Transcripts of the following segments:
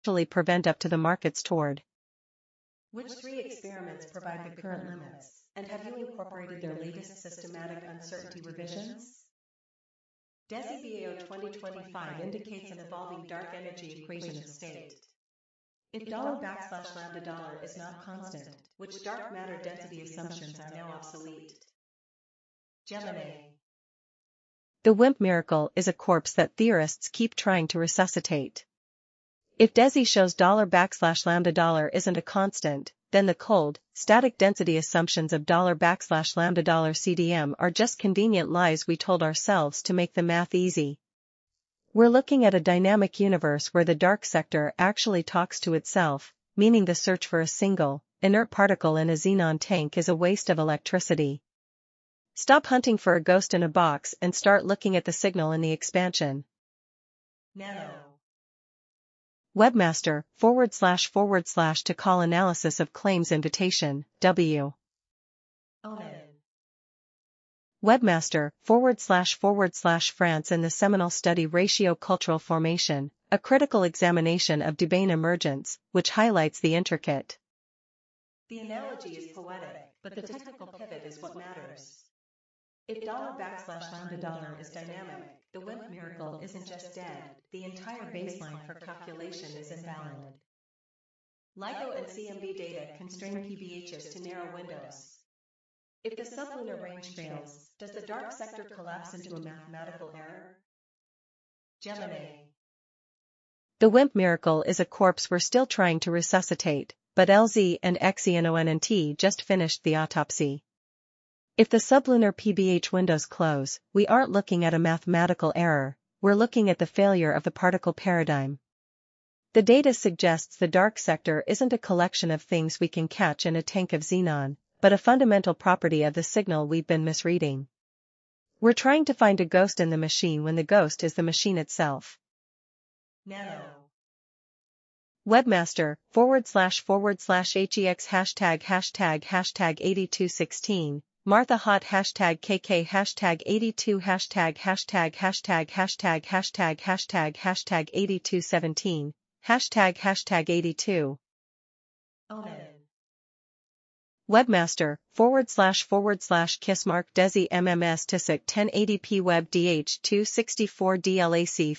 actually prevent up to the markets toward. Which three experiments provide the current limits, and have you incorporated their latest systematic uncertainty revisions? DESI BAO 2025 indicates an evolving dark energy equation of state. If $\lambda dollar is not constant, which dark matter density assumptions are now obsolete? Gemini. The WIMP miracle is a corpse that theorists keep trying to resuscitate. If DESI shows $\lambda isn't a constant, then the cold, static density assumptions of $\lambda CDM are just convenient lies we told ourselves to make the math easy. We're looking at a dynamic universe where the dark sector actually talks to itself, meaning the search for a single, inert particle in a xenon tank is a waste of electricity. Stop hunting for a ghost in a box and start looking at the signal in the expansion. Nano. Webmaster / to call analysis of claims invitation, W. Omen. Webmaster / France in the seminal study Ratio Cultural Formation, a critical examination of Dubane emergence, which highlights the intricate. The analogy is poetic, but the technical pivot is what matters. If $\lambda is dynamic, the WIMP miracle isn't just dead, the entire baseline for calculation is invalid. LIGO and CMB data constrain PBHs to narrow windows. If the sublunar range fails, does the dark sector collapse into a mathematical error? Gemini. The WIMP miracle is a corpse we're still trying to resuscitate, but LZ and XENONNT just finished the autopsy. If the sublunar PBH windows close, we aren't looking at a mathematical error, we're looking at the failure of the particle paradigm. The data suggests the dark sector isn't a collection of things we can catch in a tank of xenon, but a fundamental property of the signal we've been misreading. We're trying to find a ghost in the machine when the ghost is the machine itself. Nano. Webmaster // #HEX #8216 Martha Hot #KK #82 #8217 #82. Omen. Webmaster // Kissmark DESI MMS TISIC 1080p Web DH264 DLAC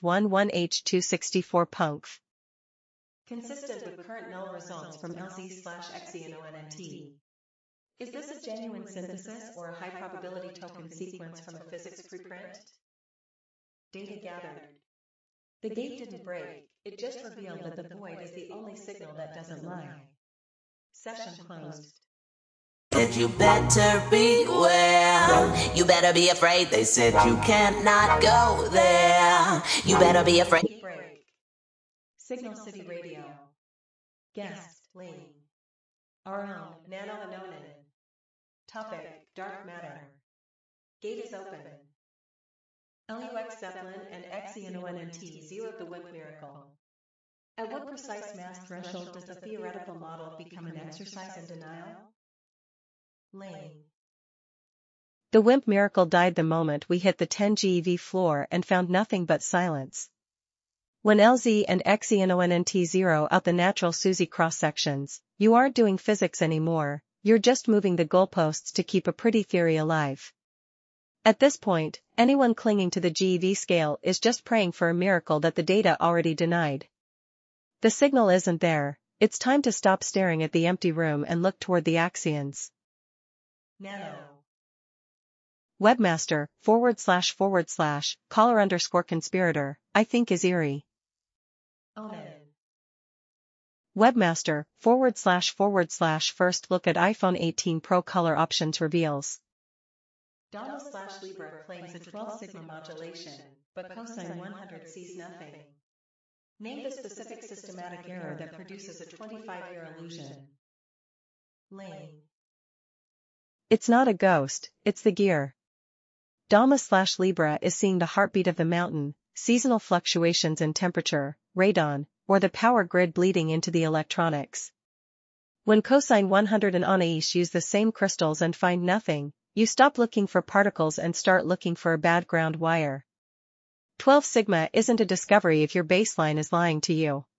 511H264 Puncf. Consistent with current null results from LZ/XENONNT. Is this a genuine synthesis or a high-probability token sequence from a physics preprint? Data gathered. The gate didn't break, it just revealed that the void is the only signal that doesn't lie. Session closed. Said you better beware. You better be afraid. They said you cannot go there. You better be afraid. Break. Signal City Radio. Guest, Ling. Our own, Nano Anonin. Topic, Dark Matter. Gate is open. LUX Zeppelin and XENONNT zeroed the WIMP miracle. At what precise mass threshold does the theoretical model become an exercise in denial? Lane. The WIMP miracle died the moment we hit the 10 GeV floor and found nothing but silence. When LZ and XENONNT zero out the natural SUSY cross-sections, you aren't doing physics anymore, you're just moving the goalposts to keep a pretty theory alive. At this point, anyone clinging to the GeV scale is just praying for a miracle that the data already denied. The signal isn't there, it's time to stop staring at the empty room and look toward the axions. Nano. Webmaster // caller_conspirator, I think is eerie. Omen. Webmaster // first look at iPhone 18 Pro color options reveals. Dama/Libra claims a 12 sigma modulation, but cosine 100 sees nothing. Name the specific systematic error that produces a 25-year illusion. Lane. It's not a ghost, it's the gear. Dama/Libra is seeing the heartbeat of the mountain, seasonal fluctuations in temperature, radon, or the power grid bleeding into the electronics. When cosine 100 and Anais use the same crystals and find nothing, you stop looking for particles and start looking for a bad ground wire. 12 sigma isn't a discovery if your baseline is lying to you.